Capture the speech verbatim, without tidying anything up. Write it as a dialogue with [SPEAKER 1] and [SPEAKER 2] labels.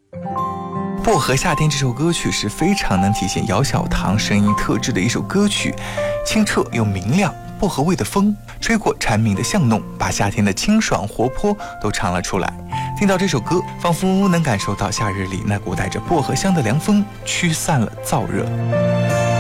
[SPEAKER 1] 薄荷夏天这首歌曲是非常能体现姚晓棠声音特质的一首歌曲，清澈又明亮，薄荷味的风吹过蝉鸣的巷弄，把夏天的清爽活泼都唱了出来。听到这首歌，仿佛能感受到夏日里那股带着薄荷香的凉风驱散了燥热。